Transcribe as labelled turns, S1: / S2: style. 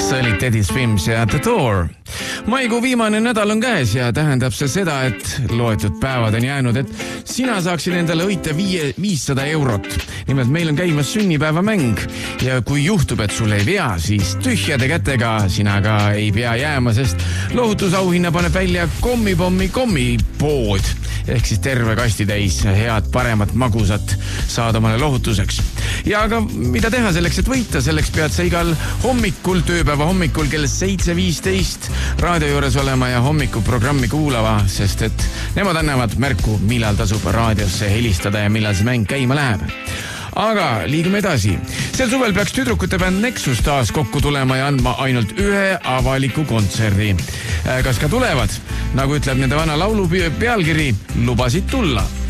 S1: See oli Teddy Swims ja The Tour. Maikuu viimane nädal on käes ja tähendab see seda, et loetud päevad on jäänud, et sina saaksid endale võita 500 eurot. Nimelt meil on käimas sünnipäevamäng ja kui juhtub, et sul ei vea, siis tühjade kätega sina ka ei pea jääma, sest lohutusauhinna paneb välja kommipood ehk siis terve kasti täis head, paremat, magusat saada omale lohutuseks. Ja aga mida teha selleks, et võita? Selleks pead sa igal hommikul, tööpäeva hommikul kell 7.15 raadio juures olema ja hommikuprogrammi kuulava, sest et nemad annavad märku, millal tasub raadiosse helistada ja millal see mäng käima läheb. Aga liigume edasi. Sel suvel peaks tüdrukute bänd Nexus taas kokku tulema ja andma ainult ühe avaliku kontserdi. Kas ka tulevad? Nagu ütleb nende vana laulu pealkiri, lubasid tulla.